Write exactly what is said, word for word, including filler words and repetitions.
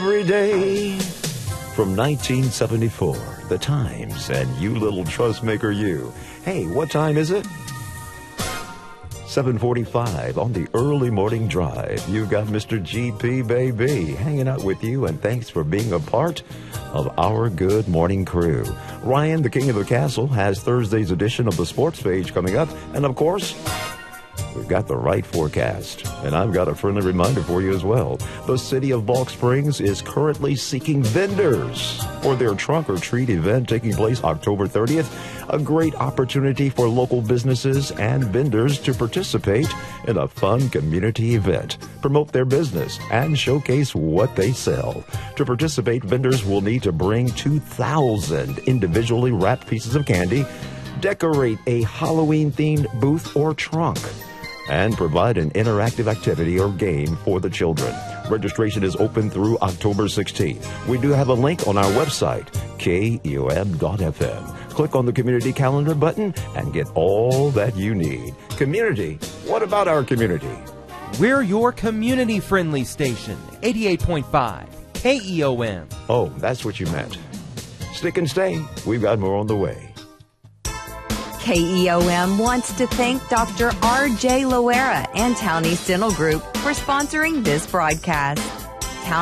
every day. From nineteen seventy-four, The Times, and You Little Trustmaker You. Hey, what time is it? seven forty-five on the early morning drive. You've got Mister G P, baby, hanging out with you, and thanks for being a part of our good morning crew. Ryan, the king of the castle, has Thursday's edition of the sports page coming up, and of course, we've got the right forecast. And I've got a friendly reminder for you as well. The city of Balk Springs is currently seeking vendors for their trunk or treat event taking place October thirtieth. A great opportunity for local businesses and vendors to participate in a fun community event, promote their business, and showcase what they sell. To participate, vendors will need to bring two thousand individually wrapped pieces of candy, decorate a Halloween-themed booth or trunk, and provide an interactive activity or game for the children. Registration is open through October sixteenth. We do have a link on our website, K E O M dot F M. Click on the community calendar button and get all that you need. Community? What about our community? We're your community-friendly station, eighty-eight point five K E O M. Oh, that's what you meant. Stick and stay. We've got more on the way. K E O M wants to thank Doctor R J Loera and Townie Dental Group for sponsoring this broadcast.